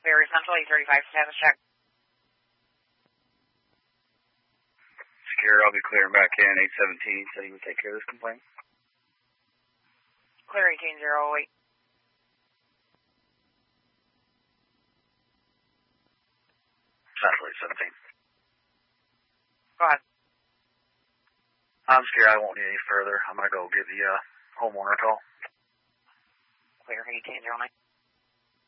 Berry Central, 835, status check. Secure, I'll be clearing back in 817, so you would take care of this complaint. Clear 1808. Satellite 17. Go ahead. I'm scared I won't need any further. I'm going to go give the homeowner a call. Clear 1809.